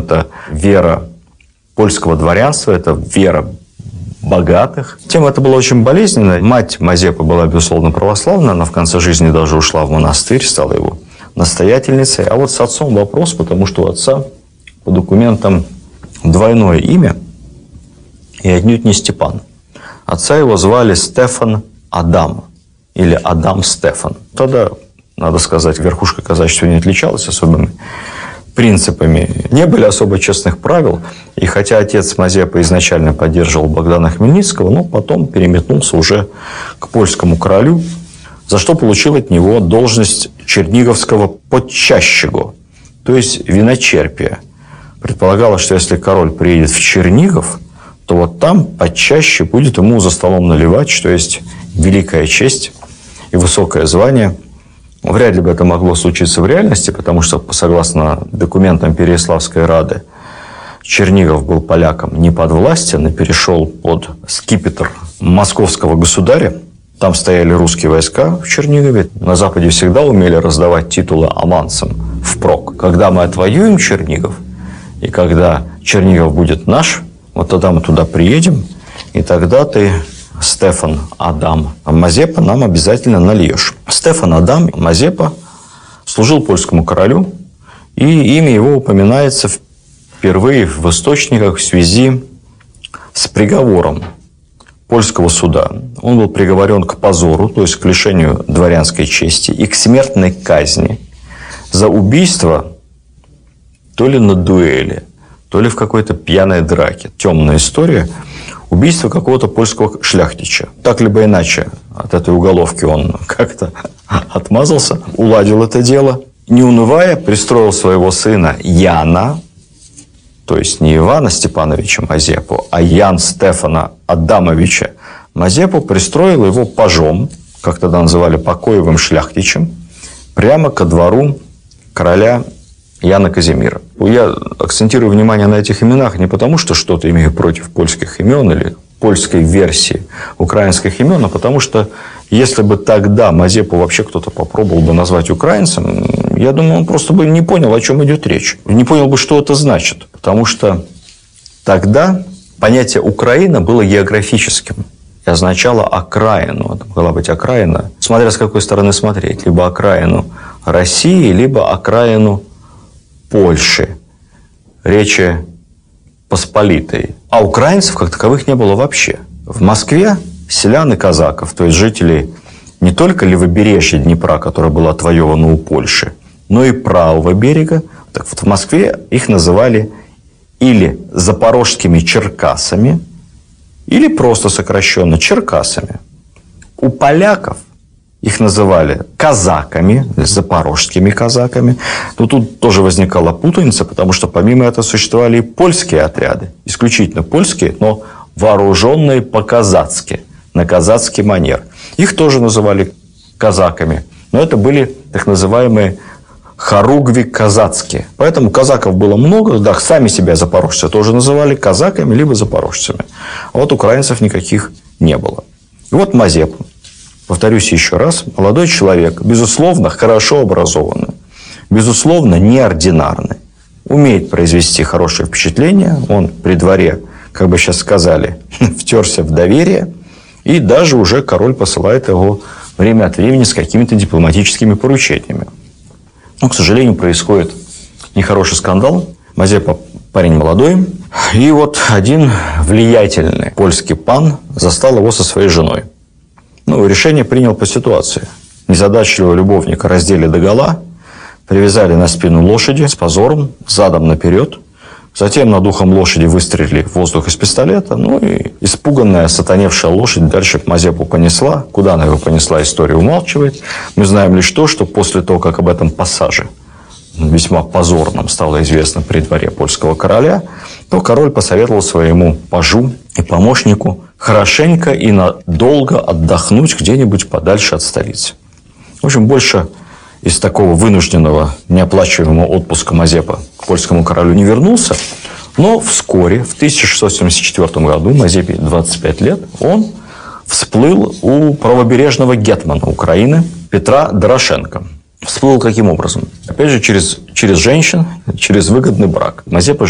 это вера польского дворянства, это вера богатых. Тем это было очень болезненно. Мать Мазепы была, безусловно, православна. Она в конце жизни даже ушла в монастырь, стала его настоятельницей. А вот с отцом вопрос, потому что у отца по документам двойное имя и отнюдь не Степан. Отца его звали Стефан Адам или Адам Стефан. Тогда, надо сказать, верхушка казачества не отличалась особыми принципами. Не были особо честных правил. И хотя отец Мазепы изначально поддерживал Богдана Хмельницкого, но потом переметнулся уже к польскому королю, за что получил от него должность черниговского подчащего, то есть виночерпия. Предполагалось, что если король приедет в Чернигов, то вот там почаще будет ему за столом наливать, что есть великая честь и высокое звание. Вряд ли бы это могло случиться в реальности, потому что, согласно документам Переяславской рады, Чернигов был полякам не подвластен и перешел под скипетр московского государя. Там стояли русские войска в Чернигове. На Западе всегда умели раздавать титулы аманцам впрок. Когда мы отвоюем Чернигов, и когда Чернигов будет наш, вот тогда мы туда приедем, и тогда ты, Стефан Адам Мазепа, нам обязательно нальешь. Стефан Адам Мазепа служил польскому королю, и имя его упоминается впервые в источниках в связи с приговором польского суда. Он был приговорен к позору, то есть к лишению дворянской чести и к смертной казни за убийство то ли на дуэли, то ли в какой-то пьяной драке. Темная история. Убийство какого-то польского шляхтича. Так либо иначе от этой уголовки он как-то отмазался, уладил это дело. Не унывая, пристроил своего сына Яна, то есть не Ивана Степановича Мазепу, а Ян Стефана Адамовича Мазепу, пристроил его пажом, как тогда называли, покоевым шляхтичем, прямо ко двору короля Яна Казимира. Я акцентирую внимание на этих именах не потому, что что-то имею против польских имен или польской версии украинских имен, а потому что если бы тогда Мазепу вообще кто-то попробовал бы назвать украинцем, я думаю, он просто бы не понял, о чем идет речь. Не понял бы, что это значит. Потому что тогда понятие «Украина» было географическим и означало окраину. Это могла быть окраина, смотря с какой стороны смотреть. Либо окраину России, либо окраину Польши, Речи Посполитой. А украинцев как таковых не было вообще. В Москве селян и казаков, то есть жителей не только левобережья Днепра, которое было отвоевано у Польши, но и правого берега. Так вот, в Москве их называли или запорожскими черкасами, или просто сокращенно черкасами. У поляков их называли казаками, запорожскими казаками. Но тут тоже возникала путаница, потому что помимо этого существовали и польские отряды. Исключительно польские, но вооруженные по-казацки, на казацкий манер. Их тоже называли казаками. Но это были так называемые хоругви казацкие. Поэтому казаков было много. Да, сами себя запорожцы тоже называли казаками либо запорожцами. А вот украинцев никаких не было. И вот Мазепа. Повторюсь еще раз, молодой человек, безусловно, хорошо образованный, безусловно, неординарный, умеет произвести хорошее впечатление, он при дворе, как бы сейчас сказали, втерся в доверие, и даже уже король посылает его время от времени с какими-то дипломатическими поручениями. Но, к сожалению, происходит нехороший скандал. Мазепа парень молодой, и вот один влиятельный польский пан застал его со своей женой. Решение принял по ситуации. Незадачливого любовника раздели догола, привязали на спину лошади с позором, задом наперед. Затем над ухом лошади выстрелили в воздух из пистолета. И испуганная, сатаневшая лошадь дальше Мазепу понесла. Куда она его понесла, история умалчивает. Мы знаем лишь то, что после того, как об этом пассаже, весьма позорном, стало известно при дворе польского короля, то король посоветовал своему пажу и помощнику хорошенько и надолго отдохнуть где-нибудь подальше от столицы. В общем, больше из такого вынужденного, неоплачиваемого отпуска Мазепа к польскому королю не вернулся. Но вскоре, в 1674 году, Мазепе 25 лет, он всплыл у правобережного гетмана Украины Петра Дорошенко. Всплыл каким образом? Опять же, через женщин, через выгодный брак. Мазепа